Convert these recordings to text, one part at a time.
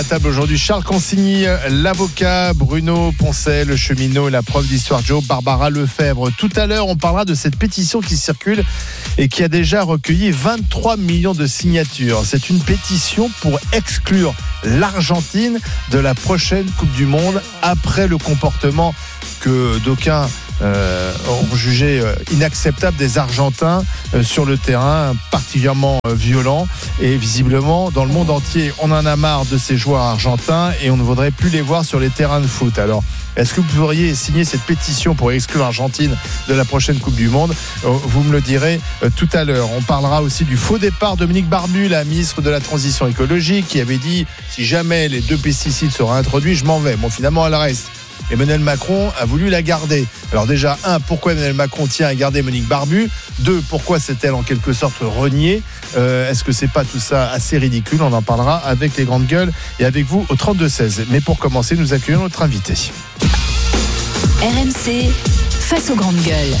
Table aujourd'hui, Charles Consigny, l'avocat, Bruno Poncet, le cheminot, la prof d'histoire Joe, Barbara Lefebvre. Tout à l'heure, on parlera de cette pétition qui circule et qui a déjà recueilli 23 millions de signatures. C'est une pétition pour exclure l'Argentine de la prochaine Coupe du Monde après le comportement que d'aucuns ont jugé inacceptable des Argentins sur le terrain, particulièrement violent. Et visiblement, dans le monde entier, on en a marre de ces joueurs argentins et on ne voudrait plus les voir sur les terrains de foot. Alors, est-ce que vous pourriez signer cette pétition pour exclure l'Argentine de la prochaine Coupe du Monde ? Vous me le direz tout à l'heure. On parlera aussi du faux départ de Monique Barbu, la ministre de la Transition écologique, qui avait dit « Si jamais les 2 pesticides seront introduits, je m'en vais ». Bon, finalement, elle reste. Emmanuel Macron a voulu la garder. Alors déjà, 1, pourquoi Emmanuel Macron tient à garder Monique Barbu ? 2, pourquoi s'est-elle en quelque sorte reniée ? Est-ce que c'est pas tout ça assez ridicule ? On en parlera avec les grandes gueules et avec vous au 32-16. Mais pour commencer, nous accueillons notre invité. RMC, face aux grandes gueules.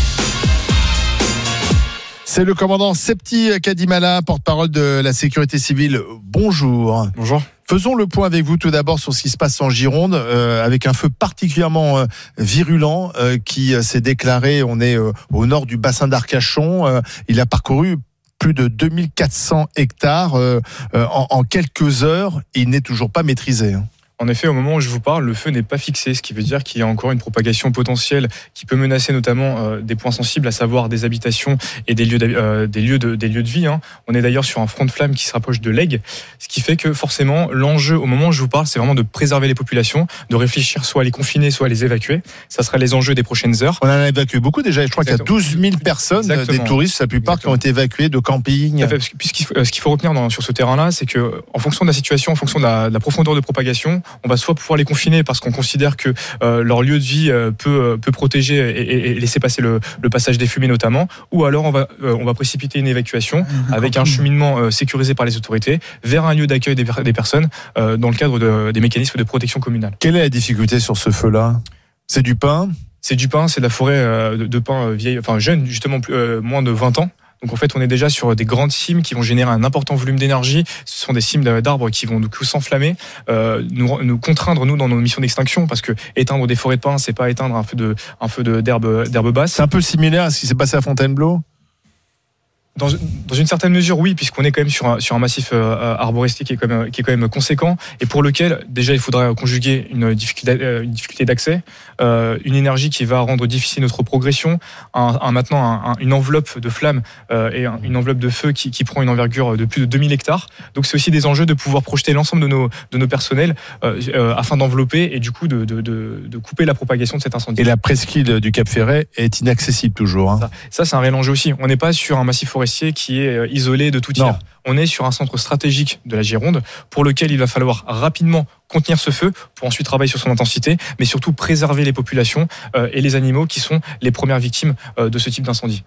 C'est le commandant Septi Kadimala, porte-parole de la sécurité civile. Bonjour. Bonjour. Faisons le point avec vous tout d'abord sur ce qui se passe en Gironde, avec un feu particulièrement virulent qui s'est déclaré. On est au nord du bassin d'Arcachon. Il a parcouru plus de 2400 hectares en quelques heures. Et il n'est toujours pas maîtrisé. En effet, au moment où je vous parle, le feu n'est pas fixé, ce qui veut dire qu'il y a encore une propagation potentielle qui peut menacer notamment des points sensibles, à savoir des habitations et des lieux de vie. On est d'ailleurs sur un front de flamme qui se rapproche de l'Aigle, ce qui fait que forcément, l'enjeu au moment où je vous parle, c'est vraiment de préserver les populations, de réfléchir soit à les confiner, soit à les évacuer. Ça sera les enjeux des prochaines heures. On en a évacué beaucoup déjà. Je crois qu'il y a 12 000 personnes, des touristes, la plupart, qui ont été évacués de camping. Ce qu'il faut retenir sur ce terrain-là, c'est que en fonction de la situation, en fonction de la profondeur de propagation, on va soit pouvoir les confiner parce qu'on considère que leur lieu de vie peut protéger et laisser passer le passage des fumées notamment, ou alors on va précipiter une évacuation avec un cheminement sécurisé par les autorités vers un lieu d'accueil des personnes dans le cadre des mécanismes de protection communale. Quelle est la difficulté sur ce feu-là ? C'est du pin ? C'est du pin, c'est de la forêt de pin vieille, jeune, justement moins de 20 ans. Donc en fait, on est déjà sur des grandes cimes qui vont générer un important volume d'énergie. Ce sont des cimes d'arbres qui vont du coup s'enflammer, nous contraindre nous dans nos missions d'extinction, parce que éteindre des forêts de pins, c'est pas éteindre un feu d'herbe basse. C'est un peu similaire à ce qui s'est passé à Fontainebleau. Dans une certaine mesure, oui, puisqu'on est quand même sur un massif arboristique qui est quand même conséquent, et pour lequel déjà il faudra conjuguer une difficulté d'accès, une énergie qui va rendre difficile notre progression, maintenant une enveloppe de flammes et une enveloppe de feu qui prend une envergure de plus de 2000 hectares. Donc c'est aussi des enjeux de pouvoir projeter l'ensemble de nos personnels afin d'envelopper et du coup de couper la propagation de cet incendie. Et la presqu'île du Cap Ferret est inaccessible toujours. Ça c'est un réel enjeu aussi. On n'est pas sur un massif forestier qui est isolé de tout tiers. On est sur un centre stratégique de la Gironde pour lequel il va falloir rapidement contenir ce feu pour ensuite travailler sur son intensité, mais surtout préserver les populations et les animaux qui sont les premières victimes de ce type d'incendie.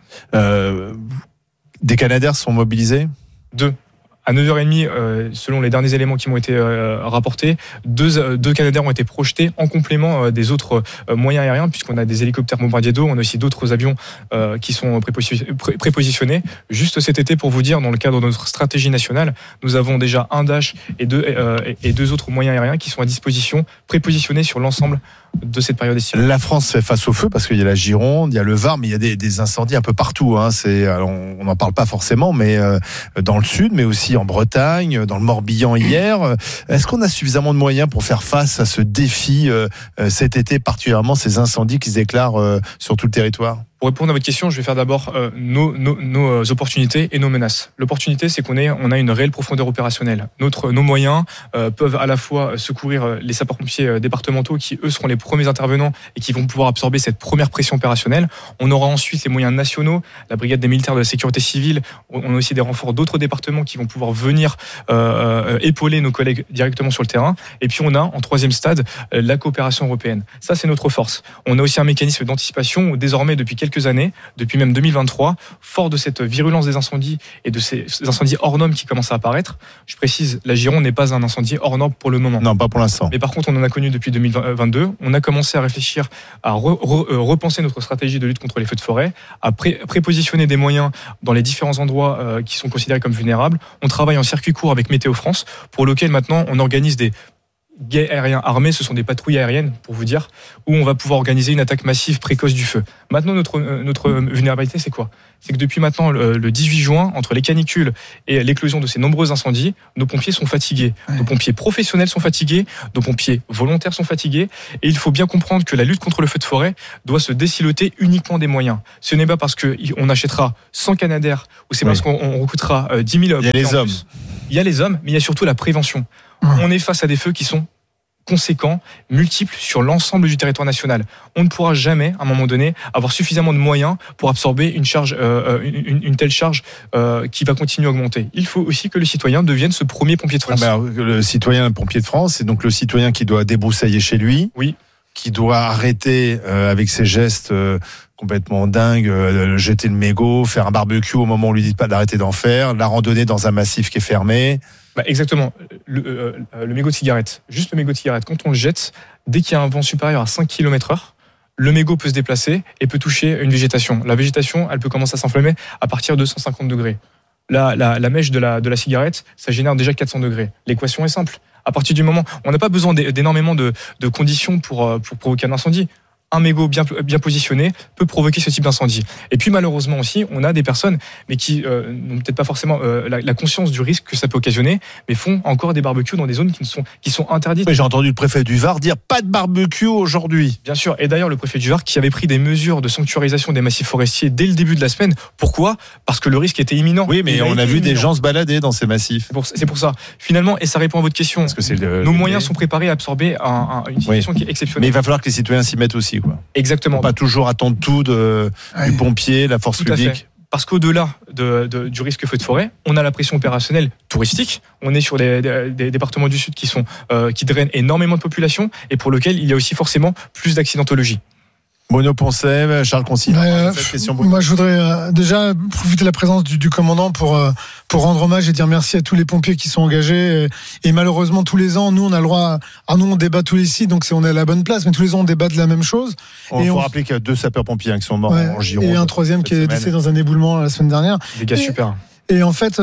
Des Canadaires sont mobilisés ? 2. À 9h30, selon les derniers éléments qui m'ont été rapportés, deux Canadaires ont été projetés en complément des autres moyens aériens, puisqu'on a des hélicoptères bombardiers d'eau, on a aussi d'autres avions qui sont prépositionnés. Juste cet été, pour vous dire, dans le cadre de notre stratégie nationale, nous avons déjà un Dash et deux autres moyens aériens qui sont à disposition, prépositionnés sur l'ensemble de cette période estivale. La France fait face au feu parce qu'il y a la Gironde, il y a le Var, mais il y a des incendies un peu partout. Alors on n'en parle pas forcément, mais dans le sud, mais aussi en Bretagne, dans le Morbihan hier. Est-ce qu'on a suffisamment de moyens pour faire face à ce défi cet été, particulièrement ces incendies qui se déclarent sur tout le territoire ? Pour répondre à votre question, je vais faire d'abord nos opportunités et nos menaces. L'opportunité, c'est qu'on a une réelle profondeur opérationnelle. Nos moyens peuvent à la fois secourir les sapeurs-pompiers départementaux qui, eux, seront les premiers intervenants et qui vont pouvoir absorber cette première pression opérationnelle. On aura ensuite les moyens nationaux, la brigade des militaires de la sécurité civile. On a aussi des renforts d'autres départements qui vont pouvoir venir épauler nos collègues directement sur le terrain. Et puis on a, en troisième stade, la coopération européenne. Ça, c'est notre force. On a aussi un mécanisme d'anticipation où désormais, depuis quelques années, depuis même 2023, fort de cette virulence des incendies et de ces incendies hors normes qui commencent à apparaître. Je précise, la Gironde n'est pas un incendie hors norme pour le moment. Non, pas pour l'instant. Mais par contre, on en a connu depuis 2022. On a commencé à réfléchir à repenser notre stratégie de lutte contre les feux de forêt, à prépositionner des moyens dans les différents endroits qui sont considérés comme vulnérables. On travaille en circuit court avec Météo France, pour lequel maintenant on organise des guet aérien armé, ce sont des patrouilles aériennes, pour vous dire, où on va pouvoir organiser une attaque massive précoce du feu. Maintenant, notre vulnérabilité, c'est quoi ? C'est que depuis maintenant le 18 juin, entre les canicules et l'éclosion de ces nombreux incendies, nos pompiers sont fatigués. Ouais. Nos pompiers professionnels sont fatigués, nos pompiers volontaires sont fatigués, et il faut bien comprendre que la lutte contre le feu de forêt doit se désiloter uniquement des moyens. Ce n'est pas parce qu'on achètera 100 Canadair, ou c'est parce qu'on recrutera 10 000... Il y a les hommes. Il y a les hommes, mais il y a surtout la prévention. On est face à des feux qui sont conséquents, multiples sur l'ensemble du territoire national. On ne pourra jamais, à un moment donné, avoir suffisamment de moyens pour absorber une telle charge qui va continuer à augmenter. Il faut aussi que le citoyen devienne ce premier pompier de France. Le citoyen pompier de France, c'est donc le citoyen qui doit débroussailler chez lui, oui, qui doit arrêter avec ses gestes complètement dingues, jeter le mégot, faire un barbecue au moment où on lui dit pas d'arrêter d'en faire, la randonnée dans un massif qui est fermé. Exactement. Le mégot de cigarette, juste le mégot de cigarette, quand on le jette, dès qu'il y a un vent supérieur à 5 km/h, le mégot peut se déplacer et peut toucher une végétation. La végétation, elle peut commencer à s'enflammer à partir de 150 degrés. La mèche de la cigarette, ça génère déjà 400 degrés. L'équation est simple. À partir du moment, on n'a pas besoin d'énormément de conditions pour provoquer un incendie. Un mégot bien positionné peut provoquer ce type d'incendie. Et puis malheureusement aussi, on a des personnes mais qui n'ont peut-être pas forcément la conscience du risque que ça peut occasionner, mais font encore des barbecues dans des zones qui sont interdites. Mais j'ai entendu le préfet du Var dire pas de barbecue aujourd'hui. Bien sûr, et d'ailleurs le préfet du Var qui avait pris des mesures de sanctuarisation des massifs forestiers dès le début de la semaine. Pourquoi ? Parce que le risque était imminent. Oui, mais on a vu des gens se balader dans ces massifs. C'est pour ça. Finalement, et ça répond à votre question, parce que nos moyens sont préparés à absorber une situation qui est exceptionnelle. Mais il va falloir que les citoyens s'y mettent aussi. Exactement. Pas toujours attendre tout du pompier, la force publique. Parce qu'au-delà du risque feu de forêt, on a la pression opérationnelle touristique. On est sur des départements du Sud qui drainent énormément de population et pour lesquels il y a aussi forcément plus d'accidentologie. Bruno Poncet, Charles Consigny. Moi, je voudrais déjà profiter de la présence du commandant pour rendre hommage et dire merci à tous les pompiers qui sont engagés. Et malheureusement, tous les ans, nous, on a le droit. Nous, on débat tous les 6, donc on est à la bonne place. Mais tous les ans, on débat de la même chose. Il faut rappeler qu'il y a 2 sapeurs-pompiers qui sont morts en Gironde. Et un 3e qui est décédé dans un éboulement la semaine dernière. Des gars super. Et en fait,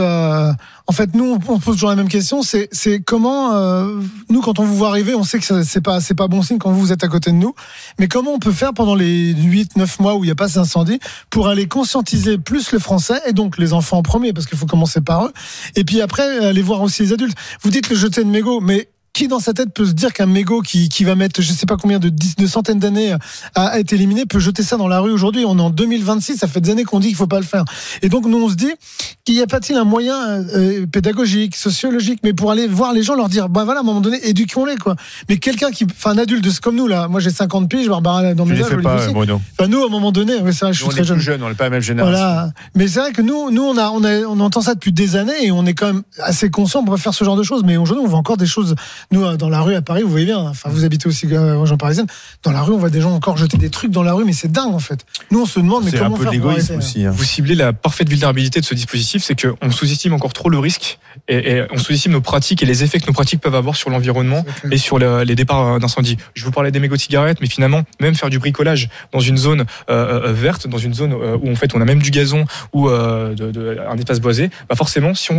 nous, on pose toujours la même question. C'est comment nous, quand on vous voit arriver, on sait que c'est pas bon signe quand vous êtes à côté de nous. Mais comment on peut faire pendant les 8-9 mois où il n'y a pas d'incendie pour aller conscientiser plus les Français et donc les enfants en premier, parce qu'il faut commencer par eux. Et puis après, aller voir aussi les adultes. Vous dites le jeter de mégot, mais qui dans sa tête peut se dire qu'un mégot qui va mettre je sais pas combien de centaines d'années à être éliminé peut jeter ça dans la rue aujourd'hui? On est en 2026, ça fait des années qu'on dit qu'il faut pas le faire. Et donc nous on se dit qu'il y a pas-t-il un moyen pédagogique, sociologique, mais pour aller voir les gens, leur dire voilà, à un moment donné, éduquons-les quoi. Mais quelqu'un un adulte comme nous là, moi j'ai 50 piges, Barbara dans mes âges, nous à un moment donné, c'est vrai, je suis très jeune. On n'est pas la même génération. Voilà. Mais c'est vrai que nous on entend ça depuis des années et on est quand même assez conscient pour pas faire ce genre de choses. Mais aujourd'hui on voit encore des choses. Nous, dans la rue à Paris, vous voyez bien, enfin, vous habitez aussi en région parisienne, dans la rue, on voit des gens encore jeter des trucs dans la rue, mais c'est dingue en fait. Nous, on se demande, mais comment faire pour arrêter aussi. Vous ciblez la parfaite vulnérabilité de ce dispositif, c'est qu'on sous-estime encore trop le risque et on sous-estime nos pratiques et les effets que nos pratiques peuvent avoir sur l'environnement et sur les départs d'incendie. Je vous parlais des mégots de cigarettes, mais finalement, même faire du bricolage dans une zone verte, dans une zone où en fait on a même du gazon ou un espace boisé, forcément, si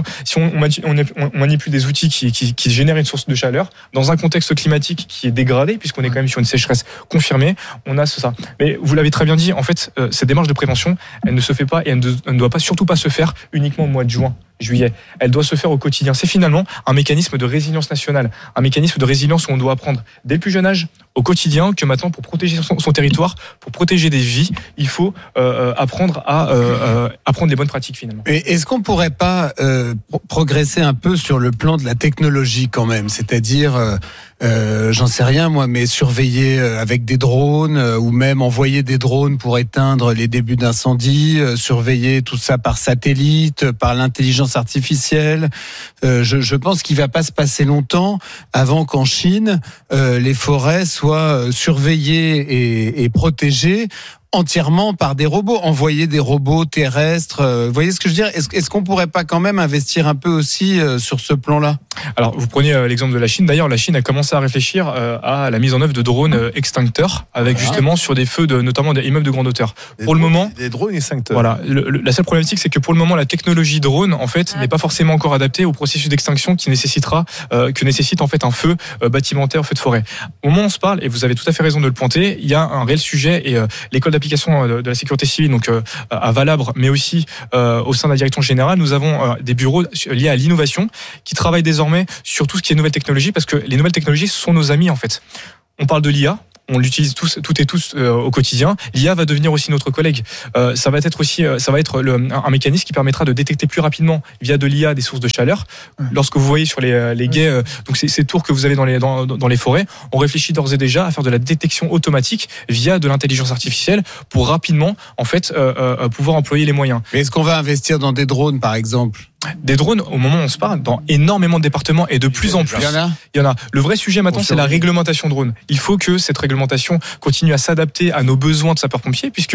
on manipule des outils qui génèrent une source de chaleur, dans un contexte climatique qui est dégradé, puisqu'on est quand même sur une sécheresse confirmée, on a ça. Mais vous l'avez très bien dit, en fait, cette démarche de prévention, elle ne se fait pas et elle ne doit pas, surtout pas se faire uniquement au mois de juillet. Elle doit se faire au quotidien. C'est finalement un mécanisme de résilience nationale, un mécanisme de résilience où on doit apprendre dès le plus jeune âge, au quotidien, que maintenant, pour protéger son territoire, pour protéger des vies, il faut apprendre à prendre les bonnes pratiques finalement. Et est-ce qu'on pourrait pas progresser un peu sur le plan de la technologie quand même, c'est-à-dire j'en sais rien moi, mais surveiller avec des drones ou même envoyer des drones pour éteindre les débuts d'incendie, surveiller tout ça par satellite, par l'intelligence artificielle. Je pense qu'il va pas se passer longtemps avant qu'en Chine les forêts soient surveillées et protégées entièrement par des robots, envoyer des robots terrestres. Vous voyez ce que je veux dire ? Est-ce qu'on pourrait pas quand même investir un peu aussi sur ce plan-là ? Alors, vous prenez l'exemple de la Chine. D'ailleurs, la Chine a commencé à réfléchir à la mise en œuvre de drones extincteurs, avec justement sur des feux, notamment des immeubles de grande hauteur. Pour le moment, des drones extincteurs. Voilà. La seule problématique, c'est que pour le moment, la technologie drone, en fait, n'est pas forcément encore adaptée au processus d'extinction que nécessite en fait un feu bâtimentaire, feu de forêt. Au moment où on se parle, et vous avez tout à fait raison de le pointer, il y a un réel sujet et l'école d'application de la sécurité civile, donc à Valabre, mais aussi au sein de la direction générale, nous avons des bureaux liés à l'innovation qui travaillent désormais sur tout ce qui est nouvelles technologies, parce que les nouvelles technologies sont nos amis en fait. On parle de l'IA. On l'utilise toutes et tous au quotidien. L'IA va devenir aussi notre collègue. Ça va être un mécanisme qui permettra de détecter plus rapidement via de l'IA des sources de chaleur. Lorsque vous voyez sur les guets, donc ces tours que vous avez dans les forêts, on réfléchit d'ores et déjà à faire de la détection automatique via de l'intelligence artificielle pour rapidement en fait pouvoir employer les moyens. Mais est-ce qu'on va investir dans des drones par exemple ? Des drones, au moment où on se parle, dans énormément de départements et de plus en plus. Il y en a. Le vrai sujet maintenant, c'est la réglementation drone. Il faut que cette réglementation continue à s'adapter à nos besoins de sapeurs-pompiers, puisque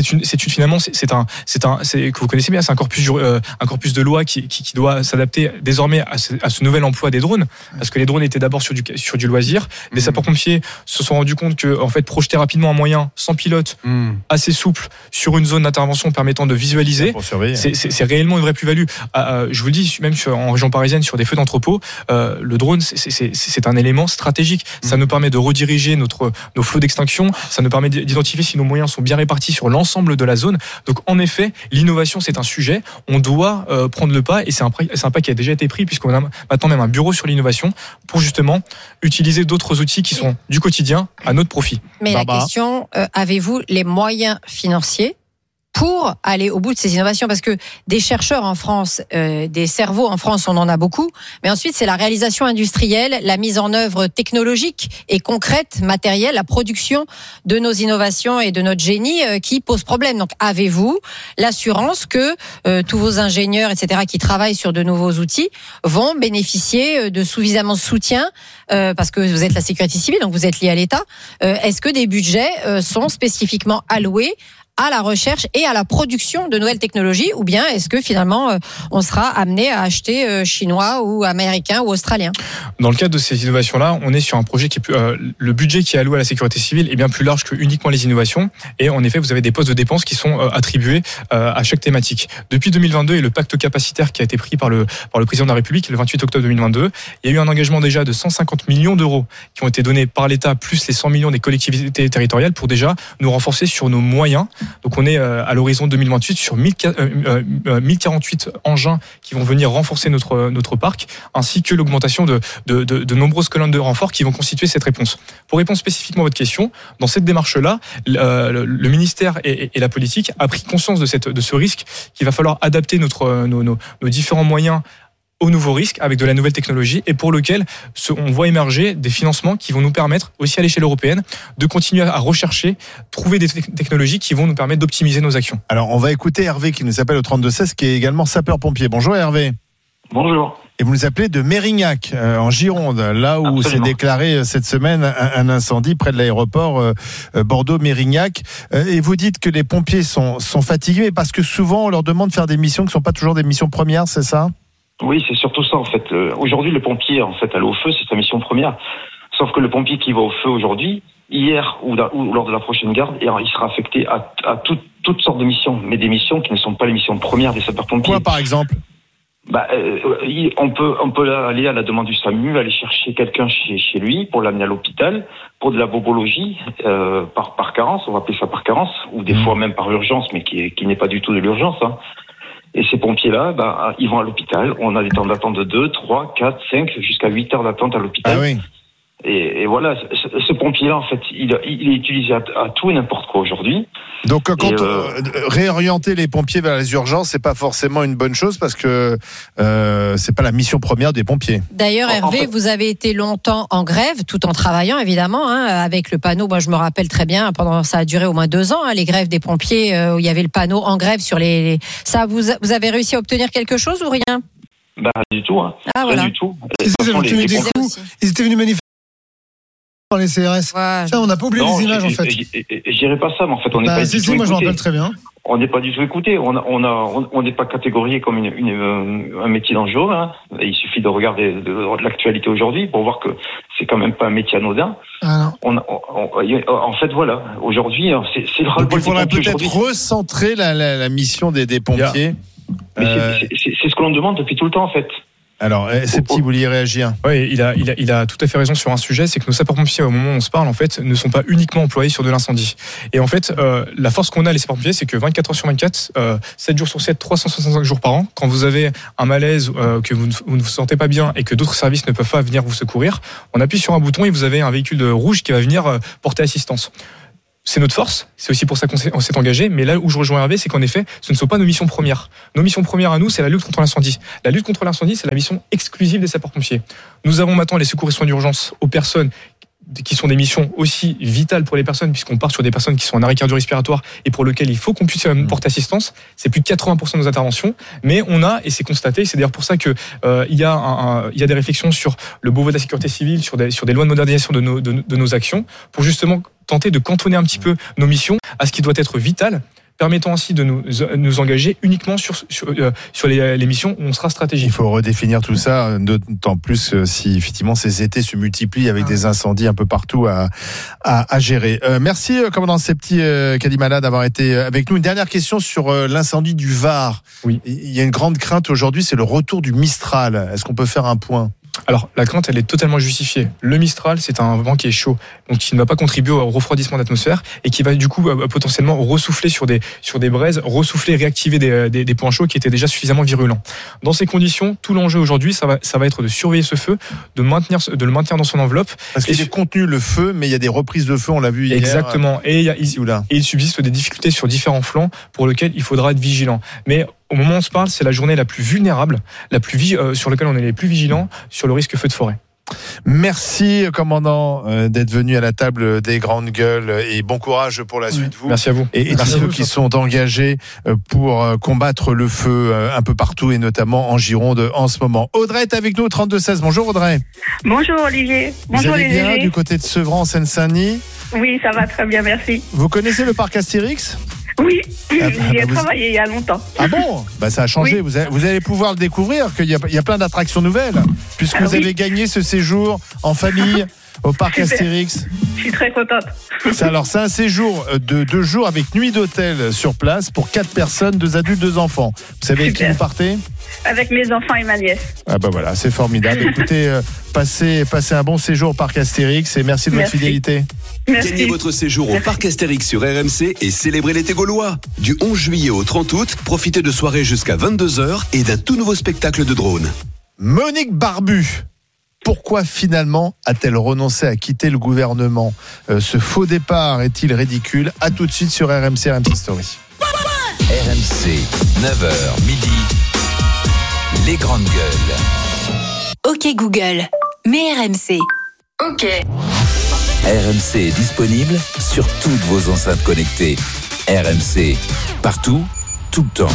que vous connaissez bien, c'est un corpus de loi qui doit s'adapter désormais à ce nouvel emploi des drones, parce que les drones étaient d'abord sur du loisir. Les sapeurs-pompiers se sont rendus compte que, en fait, projeter rapidement un moyen sans pilote, assez souple, sur une zone d'intervention permettant de visualiser, c'est réellement une vraie plus-value. Je vous le dis, même en région parisienne, sur des feux d'entrepôt, le drone, c'est un élément stratégique. Ça nous permet de rediriger nos flots d'extinction. Ça nous permet d'identifier si nos moyens sont bien répartis sur l'ensemble de la zone. Donc, en effet, l'innovation, c'est un sujet. On doit prendre le pas, et c'est un pas qui a déjà été pris, puisqu'on a maintenant même un bureau sur l'innovation pour justement utiliser d'autres outils qui sont du quotidien à notre profit. Mais Barbara, la question, avez-vous les moyens financiers pour aller au bout de ces innovations? Parce que des chercheurs en France, des cerveaux en France, on en a beaucoup. Mais ensuite, c'est la réalisation industrielle, la mise en œuvre technologique et concrète, matérielle, la production de nos innovations et de notre génie qui pose problème. Donc, avez-vous l'assurance que tous vos ingénieurs, etc., qui travaillent sur de nouveaux outils vont bénéficier de suffisamment de soutien parce que vous êtes la sécurité civile, donc vous êtes lié à l'État. Est-ce que des budgets sont spécifiquement alloués à la recherche et à la production de nouvelles technologies, ou bien est-ce que finalement on sera amené à acheter chinois ou américain ou australien? Dans le cadre de ces innovations-là, on est sur un projet le budget qui est alloué à la sécurité civile est bien plus large que uniquement les innovations, et en effet vous avez des postes de dépenses qui sont attribués à chaque thématique. Depuis 2022 et le pacte capacitaire qui a été pris par le président de la République le 28 octobre 2022, il y a eu un engagement déjà de 150 millions d'euros qui ont été donnés par l'État plus les 100 millions des collectivités territoriales pour déjà nous renforcer sur nos moyens. Donc on est à l'horizon 2028 sur 1048 engins qui vont venir renforcer notre parc, ainsi que l'augmentation de nombreuses colonnes de renfort qui vont constituer cette réponse. Pour répondre spécifiquement à votre question, dans cette démarche-là, le ministère et la politique a pris conscience de ce risque qu'il va falloir adapter nos différents moyens aux nouveaux risques avec de la nouvelle technologie, et pour lequel on voit émerger des financements qui vont nous permettre, aussi à l'échelle européenne, de continuer à rechercher, trouver des technologies qui vont nous permettre d'optimiser nos actions. Alors, on va écouter Hervé qui nous appelle au 3216, qui est également sapeur-pompier. Bonjour Hervé. Bonjour. Et vous nous appelez de Mérignac, en Gironde, là où s'est déclaré cette semaine un incendie près de l'aéroport Bordeaux-Mérignac. Et vous dites que les pompiers sont fatigués, parce que souvent on leur demande de faire des missions qui ne sont pas toujours des missions premières, c'est ça ? Oui, c'est surtout ça en fait. Aujourd'hui, le pompier, en fait, aller au feu, c'est sa mission première. Sauf que le pompier qui va au feu aujourd'hui, hier ou lors de la prochaine garde, il sera affecté à toutes sortes de missions, mais des missions qui ne sont pas les missions premières des sapeurs-pompiers. Quoi, par exemple ? On peut aller à la demande du SAMU, aller chercher quelqu'un chez lui pour l'amener à l'hôpital, pour de la bobologie, par carence, on va appeler ça par carence, ou des fois même par urgence, mais qui n'est pas du tout de l'urgence, hein. Et ces pompiers-là, ils vont à l'hôpital. On a des temps d'attente de 2, 3, 4, 5, jusqu'à 8 heures d'attente à l'hôpital. Ah oui. Et voilà, ce pompier-là, en fait, il est utilisé à tout et n'importe quoi aujourd'hui. Donc, réorienter les pompiers vers les urgences, c'est pas forcément une bonne chose, parce que c'est pas la mission première des pompiers. D'ailleurs, Hervé, vous avez été longtemps en grève, tout en travaillant évidemment, avec le panneau. Moi, je me rappelle très bien. Ça a duré au moins 2 ans, les grèves des pompiers, où il y avait le panneau en grève sur les. Ça, vous avez réussi à obtenir quelque chose ou rien? Du tout. Ah, voilà. Pas du tout. Ils étaient venus manifester. par les CRS. Ouais. Tiens, on n'a pas oublié les images en fait. Je dirais pas ça, mais en fait, on n'est pas du tout moi je me rappelle écouté. très bien. On n'est pas du tout écouté. On n'est pas catégorié comme un métier dangereux. Hein. Il suffit de regarder de l'actualité aujourd'hui pour voir que c'est quand même pas un métier anodin. Ah non. En fait, voilà. Aujourd'hui, c'est le ras-le-bol. Donc il faudrait des pompiers peut-être recentrer la mission des pompiers. Mais c'est ce que l'on demande depuis tout le temps, en fait. Alors, c'est petit, vous vouliez réagir? Oui, il a tout à fait raison sur un sujet, c'est que nos sapeurs-pompiers, au moment où on se parle, en fait, ne sont pas uniquement employés sur de l'incendie. Et en fait, la force qu'on a, les sapeurs-pompiers, c'est que 24 heures sur 24, 7 jours sur 7, 365 jours par an, quand vous avez un malaise, que vous ne vous sentez pas bien et que d'autres services ne peuvent pas venir vous secourir, on appuie sur un bouton et vous avez un véhicule rouge qui va venir porter assistance. C'est notre force, c'est aussi pour ça qu'on s'est engagé, mais là où je rejoins Hervé, c'est qu'en effet, ce ne sont pas nos missions premières. Nos missions premières à nous, c'est la lutte contre l'incendie. La lutte contre l'incendie, c'est la mission exclusive des sapeurs-pompiers. Nous avons maintenant les secours et soins d'urgence aux personnes qui sont des missions aussi vitales pour les personnes, puisqu'on part sur des personnes qui sont en arrêt cardio-respiratoire et pour lesquelles il faut qu'on puisse porter assistance. C'est plus de 80% de nos interventions, mais on a, et c'est constaté, c'est d'ailleurs pour ça que il y a des réflexions sur le Beauvau de la sécurité civile, sur des lois de modernisation de nos actions, pour justement tenter de cantonner un petit peu nos missions à ce qui doit être vital, permettant ainsi de nous engager uniquement sur les missions où on sera stratégique. Il faut redéfinir tout ça, d'autant plus si effectivement ces étés se multiplient avec des incendies un peu partout à gérer. Merci, commandant Septi Kadimala, d'avoir été avec nous. Une dernière question sur l'incendie du Var. Oui. Il y a une grande crainte aujourd'hui, c'est le retour du Mistral. Est-ce qu'on peut faire un point ? Alors, la crainte, elle est totalement justifiée. Le Mistral, c'est un vent qui est chaud, donc qui ne va pas contribuer au refroidissement de l'atmosphère et qui va du coup potentiellement ressouffler sur des braises, ressouffler, réactiver des points chauds qui étaient déjà suffisamment virulents. Dans ces conditions, tout l'enjeu aujourd'hui, ça va être de surveiller ce feu, de le maintenir dans son enveloppe. Parce qu'il est contenu le feu, mais il y a des reprises de feu, on l'a vu hier. Exactement. Et il subsiste des difficultés sur différents flancs pour lesquels il faudra être vigilant. Mais au moment où on se parle, c'est la journée la plus vulnérable, sur laquelle on est les plus vigilants sur le risque feu de forêt. Merci, commandant, d'être venu à la table des grandes gueules et bon courage pour la suite. Vous. Merci à vous. Et tous ceux qui sont engagés pour combattre le feu un peu partout et notamment en Gironde en ce moment. Audrey est avec nous au 32-16. Bonjour Audrey. Bonjour Olivier. Bonjour vous allez les bien légers. du côté de Sevran en Seine-Saint-Denis? Oui, ça va très bien, merci. Vous connaissez le parc Astérix? Oui, j'y ai travaillé il y a longtemps. Ah bon? Ça a changé. Oui. Vous allez pouvoir le découvrir, qu'il y a plein d'attractions nouvelles, puisque vous avez gagné ce séjour en famille au parc Astérix. Je suis très contente. C'est un séjour de 2 jours avec nuit d'hôtel sur place pour 4 personnes, 2 adultes, 2 enfants. Vous savez avec qui vous partez? Avec mes enfants et ma nièce. Ah voilà, c'est formidable. Écoutez, passez un bon séjour au parc Astérix et merci de votre fidélité. Merci. Gagnez votre séjour au parc Astérix sur RMC et célébrez l'été gaulois. Du 11 juillet au 30 août, profitez de soirées jusqu'à 22h et d'un tout nouveau spectacle de drone. Monique Barbu. Pourquoi finalement a-t-elle renoncé à quitter le gouvernement? Ce faux départ est-il ridicule? À tout de suite sur RMC Story. RMC, 9h midi, les grandes gueules. Ok Google, mets RMC. Ok. RMC est disponible sur toutes vos enceintes connectées. RMC, partout, tout le temps.